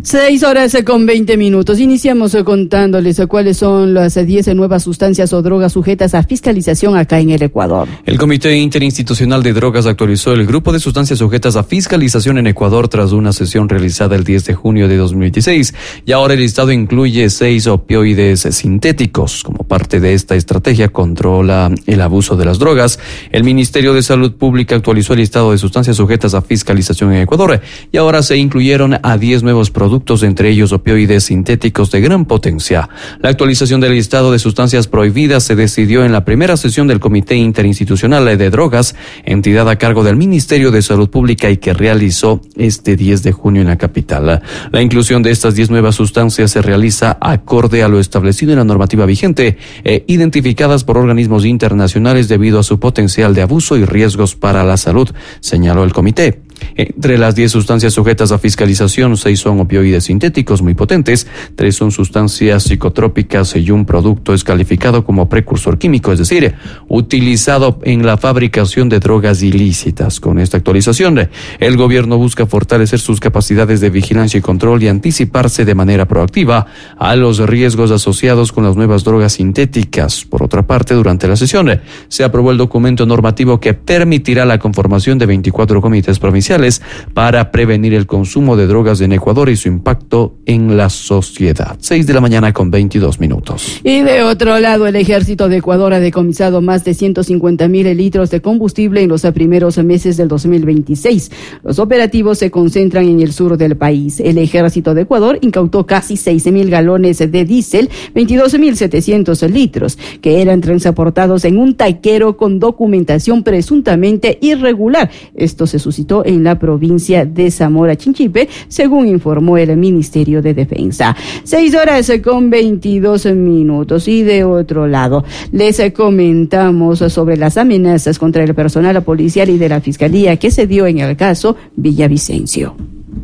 6:20. Iniciamos contándoles cuáles son las 10 nuevas sustancias o drogas sujetas a fiscalización acá en el Ecuador. El Comité Interinstitucional de Drogas actualizó el grupo de sustancias sujetas a fiscalización en Ecuador tras una sesión realizada el 10 de junio de 2026. Y ahora el listado incluye 6 opioides sintéticos. Como parte de esta estrategia controla el abuso de las drogas, el Ministerio de Salud Pública actualizó el listado de sustancias sujetas a fiscalización en Ecuador. Y ahora se incluyeron a 10 nuevos productos, entre ellos opioides sintéticos de gran potencia. La actualización del listado de sustancias prohibidas se decidió en la primera sesión del Comité Interinstitucional de Drogas, entidad a cargo del Ministerio de Salud Pública y que realizó este 10 de junio en la capital. La inclusión de estas 10 nuevas sustancias se realiza acorde a lo establecido en la normativa vigente e identificadas por organismos internacionales debido a su potencial de abuso y riesgos para la salud, señaló el comité. Entre las 10 sustancias sujetas a fiscalización, 6 son opioides sintéticos muy potentes, 3 son sustancias psicotrópicas y un producto es calificado como precursor químico, es decir, utilizado en la fabricación de drogas ilícitas. Con esta actualización, el gobierno busca fortalecer sus capacidades de vigilancia y control y anticiparse de manera proactiva a los riesgos asociados con las nuevas drogas sintéticas. Por otra parte, durante la sesión se aprobó el documento normativo que permitirá la conformación de 24 comités provinciales para prevenir el consumo de drogas en Ecuador y su impacto en la sociedad. 6:22. Y de otro lado, el Ejército de Ecuador ha decomisado más de 150,000 litros de combustible en los primeros meses del 2026. Los operativos se concentran en el sur del país. El Ejército de Ecuador incautó casi 6,000 galones de diésel, 22,700 litros, que eran transportados en un taquero con documentación presuntamente irregular. Esto se suscitó en la provincia de Zamora Chinchipe, según informó el Ministerio de Defensa. 6:22. Y de otro lado, les comentamos sobre las amenazas contra el personal policial y de la Fiscalía que se dio en el caso Villavicencio.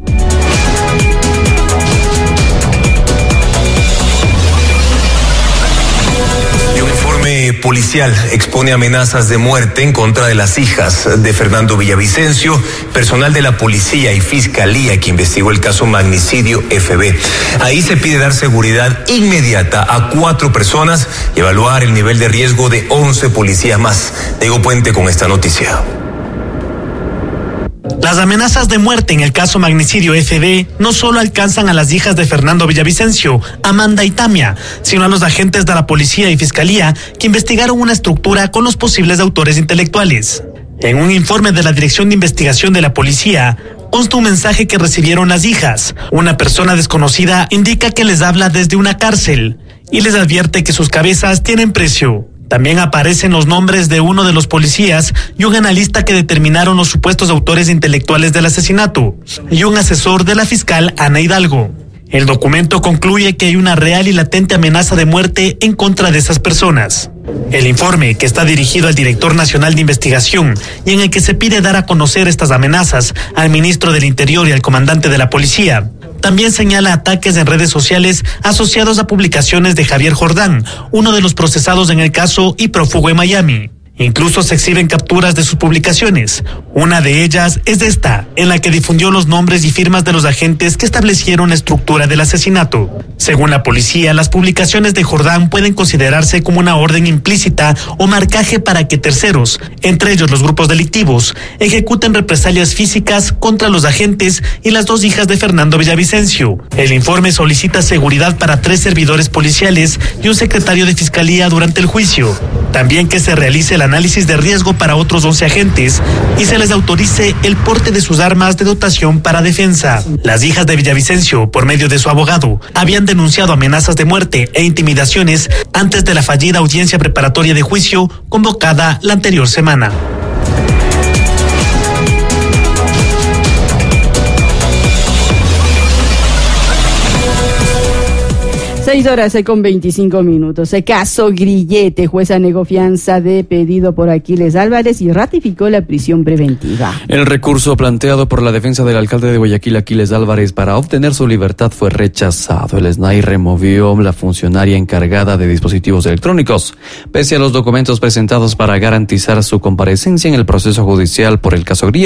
Policial expone amenazas de muerte en contra de las hijas de Fernando Villavicencio, personal de la policía y fiscalía que investigó el caso Magnicidio FB. Ahí se pide dar seguridad inmediata a 4 personas y evaluar el nivel de riesgo de 11 policías más. Diego Puente con esta noticia. Las amenazas de muerte en el caso Magnicidio FB no solo alcanzan a las hijas de Fernando Villavicencio, Amanda y Tamia, sino a los agentes de la policía y fiscalía que investigaron una estructura con los posibles autores intelectuales. En un informe de la Dirección de Investigación de la Policía, consta un mensaje que recibieron las hijas. Una persona desconocida indica que les habla desde una cárcel y les advierte que sus cabezas tienen precio. También aparecen los nombres de uno de los policías y un analista que determinaron los supuestos autores intelectuales del asesinato, y un asesor de la fiscal Ana Hidalgo. El documento concluye que hay una real y latente amenaza de muerte en contra de esas personas. El informe, que está dirigido al Director Nacional de Investigación y en el que se pide dar a conocer estas amenazas al Ministro del Interior y al Comandante de la Policía, también señala ataques en redes sociales asociados a publicaciones de Javier Jordán, uno de los procesados en el caso y prófugo en Miami. Incluso se exhiben capturas de sus publicaciones. Una de ellas es esta, en la que difundió los nombres y firmas de los agentes que establecieron la estructura del asesinato. Según la policía, las publicaciones de Jordán pueden considerarse como una orden implícita o marcaje para que terceros, entre ellos los grupos delictivos, ejecuten represalias físicas contra los agentes y las 2 hijas de Fernando Villavicencio. El informe solicita seguridad para 3 servidores policiales y un secretario de fiscalía durante el juicio. También que se realice el análisis de riesgo para otros 11 agentes y se les autorice el porte de sus armas de dotación para defensa. Las hijas de Villavicencio, por medio de su abogado, habían denunciado amenazas de muerte e intimidaciones antes de la fallida audiencia preparatoria de juicio convocada la anterior semana. 6:25. Caso Grillete, jueza negó fianza de pedido por Aquiles Álvarez y ratificó la prisión preventiva. El recurso planteado por la defensa del alcalde de Guayaquil, Aquiles Álvarez, para obtener su libertad fue rechazado. El SNAI removió la funcionaria encargada de dispositivos electrónicos, pese a los documentos presentados para garantizar su comparecencia en el proceso judicial por el caso Grillete.